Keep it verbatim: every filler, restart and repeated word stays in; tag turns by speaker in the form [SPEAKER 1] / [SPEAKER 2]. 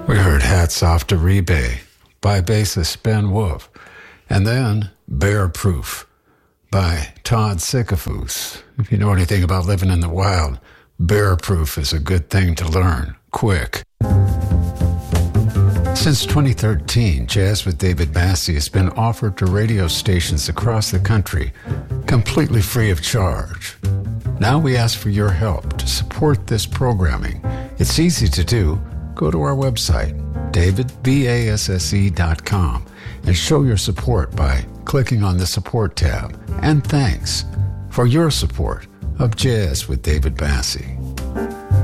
[SPEAKER 1] We heard Hats Off to Rebay by bassist Ben Wolf, and then Bear Proof by Todd Sickafoose. If you know anything about living in the wild, Bear Proof is a good thing to learn quick. Since twenty thirteen, Jazz with David Bassie has been offered to radio stations across the country, completely free of charge. Now we ask for your help to support this programming. It's easy to do. Go to our website, david basse dot com, and show your support by clicking on the support tab. And thanks for your support of Jazz with David Bassie.